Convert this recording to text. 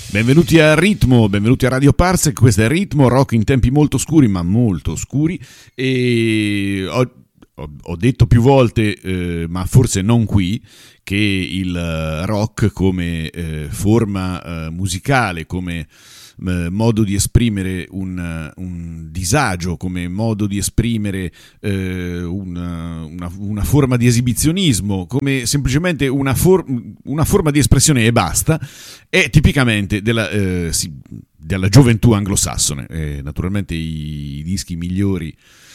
Benvenuti a Ritmo, benvenuti a Radio Parsec, questo è Ritmo, rock in tempi molto scuri, ma molto oscuri, e ho detto più volte, ma forse non qui, che il rock come forma musicale, come modo di esprimere un disagio, come modo di esprimere una forma di esibizionismo, come semplicemente una forma di espressione e basta, è tipicamente della gioventù anglosassone. Naturalmente i dischi migliori